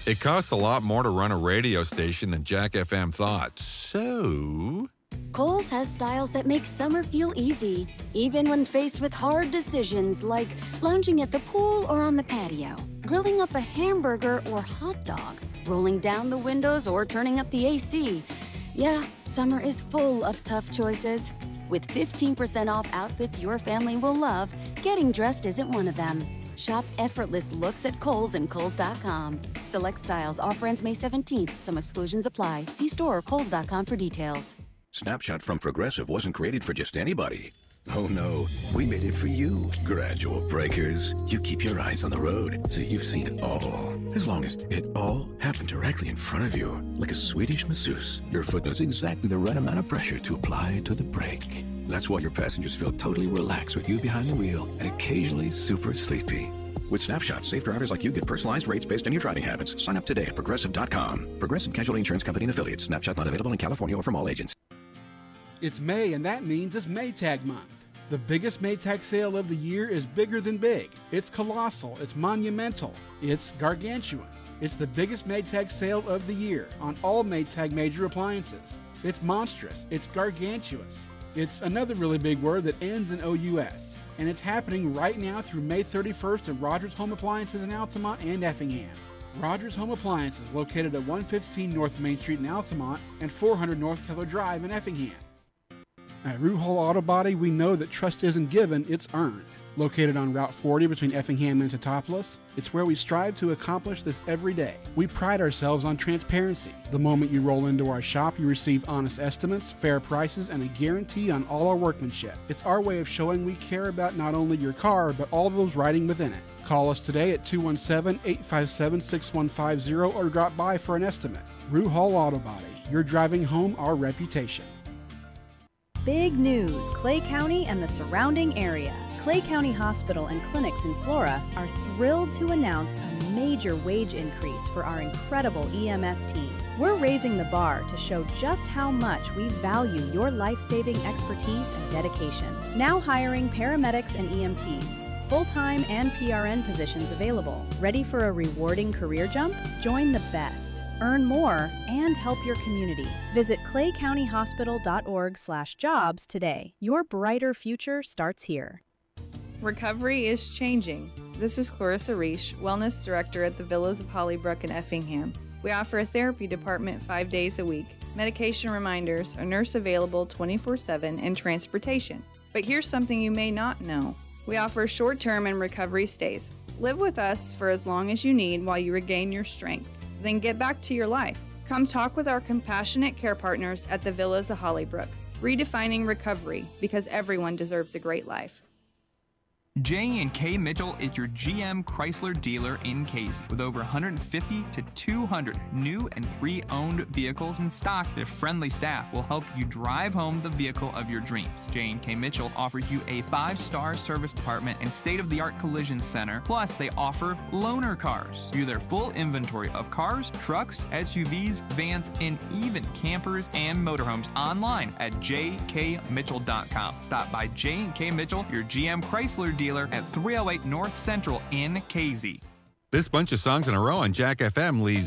It costs a lot more to run a radio station than Jack FM thought. So... Kohl's has styles that make summer feel easy, even when faced with hard decisions like lounging at the pool or on the patio, grilling up a hamburger or hot dog, rolling down the windows or turning up the AC. Yeah, summer is full of tough choices. With 15% off outfits your family will love, getting dressed isn't one of them. Shop effortless looks at Kohl's and Kohl's.com. Select styles. Offer ends May 17th. Some exclusions apply. See store or Kohl's.com for details. Snapshot from Progressive wasn't created for just anybody. Oh no, we made it for you. Gradual breakers. You keep your eyes on the road, so you've seen it all. As long as it all happened directly in front of you, like a Swedish masseuse, your foot knows exactly the right amount of pressure to apply to the brake. That's why your passengers feel totally relaxed with you behind the wheel and occasionally super sleepy. With Snapshot, safe drivers like you get personalized rates based on your driving habits. Sign up today at Progressive.com. Progressive Casualty Insurance Company and Affiliates. Snapshot not available in California or from all agents. It's May, and that means it's Maytag month. The biggest Maytag sale of the year is bigger than big. It's colossal. It's monumental. It's gargantuan. It's the biggest Maytag sale of the year on all Maytag major appliances. It's monstrous. It's gargantuous. It's another really big word that ends in OUS. And it's happening right now through May 31st at Rogers Home Appliances in Altamont and Effingham. Rogers Home Appliances, located at 115 North Main Street in Altamont and 400 North Keller Drive in Effingham. At Ruhol Auto Body, we know that trust isn't given, it's earned. Located on Route 40 between Effingham and Teutopolis, it's where we strive to accomplish this every day. We pride ourselves on transparency. The moment you roll into our shop, you receive honest estimates, fair prices, and a guarantee on all our workmanship. It's our way of showing we care about not only your car, but all those riding within it. Call us today at 217-857-6150 or drop by for an estimate. Ruhol Auto Body, you're driving home our reputation. Big news, Clay County and the surrounding area. Clay County Hospital and clinics in Flora are thrilled to announce a major wage increase for our incredible EMS team. We're raising the bar to show just how much we value your life-saving expertise and dedication. Now hiring paramedics and EMTs. Full-time and PRN positions available. Ready for a rewarding career jump? Join the best. Earn more and help your community. Visit claycountyhospital.org/jobs today. Your brighter future starts here. Recovery is changing. This is Clarissa Reish, Wellness Director at the Villas of Hollybrook in Effingham. We offer a therapy department 5 days a week, medication reminders, a nurse available 24/7, and transportation. But here's something you may not know. We offer short-term and recovery stays. Live with us for as long as you need while you regain your strength. Then get back to your life. Come talk with our compassionate care partners at the Villas of Hollybrook, redefining recovery because everyone deserves a great life. J&K Mitchell is your GM Chrysler dealer in Casey. With over 150 to 200 new and pre-owned vehicles in stock, their friendly staff will help you drive home the vehicle of your dreams. J&K Mitchell offers you a 5-star service department and state-of-the-art collision center. Plus, they offer loaner cars. View their full inventory of cars, trucks, SUVs, vans, and even campers and motorhomes online at jkmitchell.com. Stop by J&K Mitchell, your GM Chrysler dealer at 308 North Central in Casey. This bunch of songs in a row on Jack FM leads